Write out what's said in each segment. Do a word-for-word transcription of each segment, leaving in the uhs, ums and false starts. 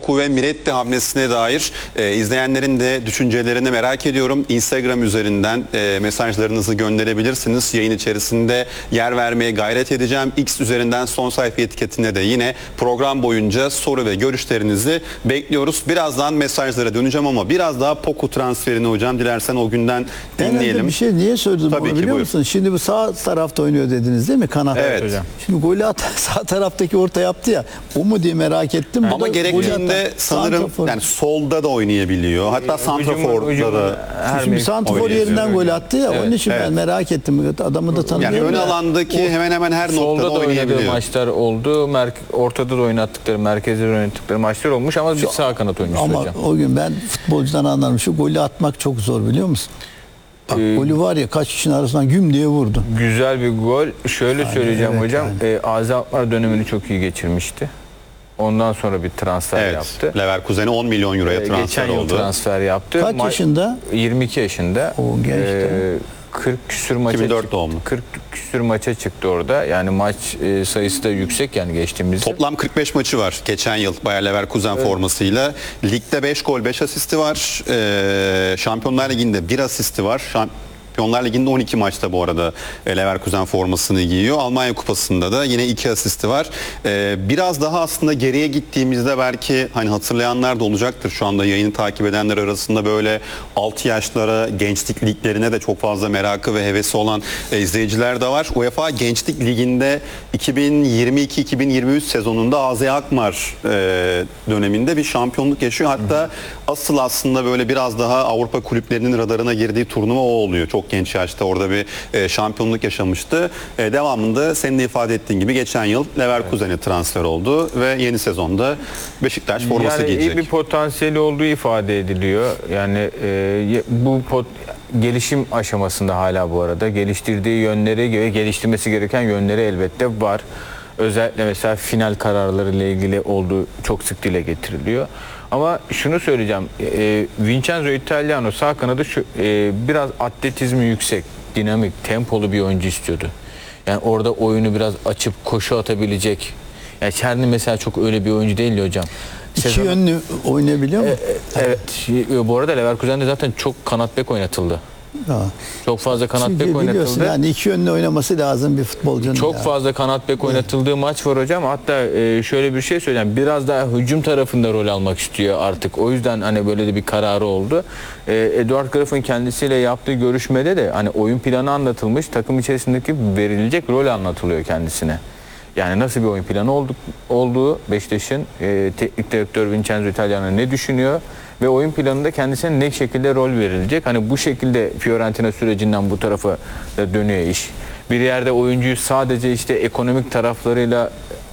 Poku ve Miretti hamlesine dair e, izleyenlerin de düşüncelerini merak ediyorum. Instagram üzerinden e, mesajlarınızı gönderebilirsiniz. Yayın içerisinde yer vermeye gayret edeceğim. X üzerinden son sayfa etiketine de yine program boyunca soru ve görüşlerinizi bekliyoruz. Birazdan mesajlara döneceğim ama biraz daha Poku transferini hocam dilersen o günden dinleyelim. Ben bir şey niye söyledim Tabii bunu ki, biliyor buyur. musun? Şimdi bu sağ tarafta oynuyor dediniz değil mi? Kanat. Evet hocam. Şimdi golü atan sağ taraftaki orta yaptı ya. O mu diye merak ettim. Bu Ama da gerektiğinde golü atan sanırım santrafor. yani solda da oynayabiliyor. Hatta santraforda da. Şimdi santrafor yerinden gol attı ya. Evet, onun için evet. ben merak ettim. Adamı da Yani tanımıyorum. ön ya. alandaki hemen hemen her Solda noktada da oynadığı oynayabiliyor. maçlar oldu. Merk ortada da oynattıkları, merkezde de oynattıkları maçlar olmuş ama bir sağ kanat oyuncusu Ama hocam. o gün ben futbolcudan anlarım. Şu golü atmak çok zor biliyor musun? Bak, Ee, golü var ya kaç kişinin arasından güm diye vurdu. Güzel bir gol. Şöyle Yani söyleyeceğim evet hocam. yani. E, Azi Alkmaar dönemini çok iyi geçirmişti. Ondan sonra bir transfer Evet. yaptı. Leverkusen'e on milyon euroya E, transfer Geçen yıl oldu. transfer yaptı. Kaç Ma- yaşında? yirmi iki yaşında. O genç E, de. kırk küsür maça iki bin dört çıktı. doğumlu. kırk küsür maça çıktı orada. Yani maç e, sayısı da yüksek yani geçtiğimiz yıl. Toplam kırk beş maçı var geçen yıl Bayer Leverkusen formasıyla. Ligde beş gol beş asisti var. Ee, Şampiyonlar Ligi'nde bir asisti var. Şampiyonlar Ligi'nde on iki maçta bu arada Leverkusen formasını giyiyor. Almanya Kupası'nda da yine iki asisti var. Ee, biraz daha aslında geriye gittiğimizde belki hani hatırlayanlar da olacaktır. Şu anda yayını takip edenler arasında böyle altı yaşlara, gençlik liglerine de çok fazla merakı ve hevesi olan e, izleyiciler de var. UEFA Gençlik Ligi'nde iki bin yirmi iki iki bin yirmi üç sezonunda A Z Alkmaar e, döneminde bir şampiyonluk yaşıyor. Hatta asıl aslında böyle biraz daha Avrupa kulüplerinin radarına girdiği turnuva o oluyor. Çok genç yaşta orada bir e, şampiyonluk yaşamıştı. E, devamında senin de ifade ettiğin gibi geçen yıl Leverkusen'e transfer oldu ve yeni sezonda Beşiktaş forması yani giyecek. iyi bir potansiyeli olduğu ifade ediliyor. Yani e, bu pot, gelişim aşamasında hala bu arada. Geliştirdiği yönleri ve geliştirmesi gereken yönleri elbette var. Özellikle mesela final kararları ile ilgili olduğu çok sık dile getiriliyor. Ama şunu söyleyeceğim. E, Vincenzo Italiano sağ kanadı şu, e, biraz atletizmi yüksek, dinamik, tempolu bir oyuncu istiyordu. Yani orada oyunu biraz açıp koşu atabilecek. Yani Çerni mesela çok öyle bir oyuncu değil hocam. İki Sezon- yönlü oynayabiliyor mu? Evet. Bu arada Leverkusen'de zaten çok kanat bek oynatıldı. Ha. Çok fazla kanat Çünkü bek biliyorsun oynatıldı. yani iki yönlü oynaması lazım bir futbolcunun. Çok ya. fazla kanat bek oynatıldığı maç var hocam. Hatta e, şöyle bir şey söyleyeyim. Biraz daha hücum tarafında rol almak istiyor artık. O yüzden hani böyle de bir kararı oldu. E, Eduard Graf'ın kendisiyle yaptığı görüşmede de hani oyun planı anlatılmış. Takım içerisindeki verilecek rol anlatılıyor kendisine. Yani nasıl bir oyun planı olduk, olduğu Beşiktaş'ın e, teknik direktör Vincenzo Italiano ne düşünüyor ve oyun planında kendisine ne şekilde rol verilecek. Hani bu şekilde Fiorentina sürecinden bu tarafa da dönüyor iş. Bir yerde oyuncuyu sadece işte ekonomik taraflarıyla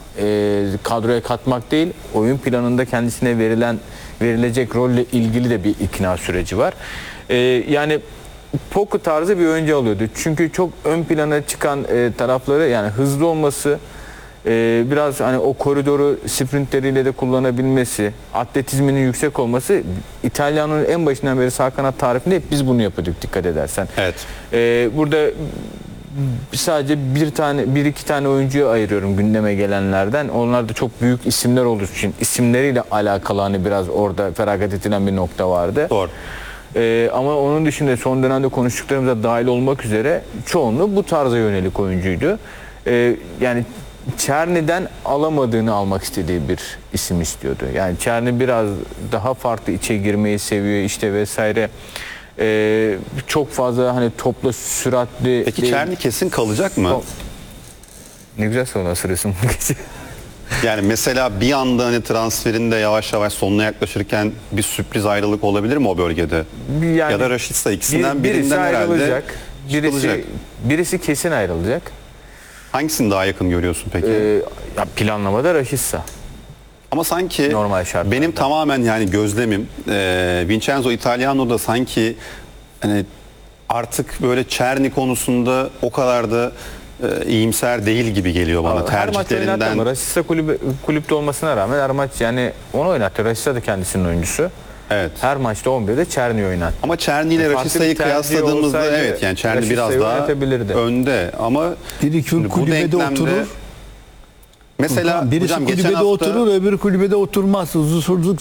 e, kadroya katmak değil, oyun planında kendisine verilen verilecek rolle ilgili de bir ikna süreci var. E, yani Poku tarzı bir oyuncu alıyordu. Çünkü çok ön plana çıkan e, tarafları yani hızlı olması, Ee, biraz hani o koridoru sprintleriyle de kullanabilmesi, atletizminin yüksek olması. İtalyan'ın en başından beri sağ kanat tarifinde hep biz bunu yapıyorduk dikkat edersen. Evet. Ee, burada sadece bir tane, bir iki tane oyuncuyu ayırıyorum gündeme gelenlerden. Onlar da çok büyük isimler olduğu için isimleriyle alakalı hani biraz orada feragat edilen bir nokta vardı. Doğru. Ee, ama onun dışında son dönemde konuştuklarımıza dahil olmak üzere çoğunluğu bu tarza yönelik oyuncuydu. Ee, yani Çerni'den alamadığını almak istediği bir isim istiyordu. Yani Çerni biraz daha farklı içe girmeyi seviyor işte vesaire. Ee, çok fazla hani topla süratli... Peki Çerni kesin kalacak mı? Ne güzel soru asırıyorsun bu gece. Yani mesela bir anda hani transferinde yavaş yavaş sonuna yaklaşırken bir sürpriz ayrılık olabilir mi o bölgede? Yani ya da Raşitsa ikisinden bir, birisi birinden herhalde ayrılacak. Birisi, çıkılacak. birisi kesin ayrılacak. Hangisini daha yakın görüyorsun peki? Ee, ya planlamada Raşitsa. Ama sanki Normal şartlarda. benim tamamen yani gözlemim e, Vincenzo Italiano da sanki hani artık böyle Çerni konusunda o kadar da e, iyimser değil gibi geliyor bana. Her maç Tercihlerinden. oynattı. Raşitsa kulübü, kulüpte olmasına rağmen her maç yani onu oynattı. Raşitsa da kendisinin oyuncusu. Evet. Her maçta on birde Çerni oynattı. Ama Çerni ile Farklı Raşitsa'yı bir tercih kıyasladığımızda olsaydı evet yani Çerni biraz Raşitsa'yı daha oynatabilirdi. önde ama Biri şimdi bu kulübede denklemde- oturur. Mesela Birisi hocam geçen kulübede hafta oturur, öbürü kulübede oturmaz. Huzursuzluk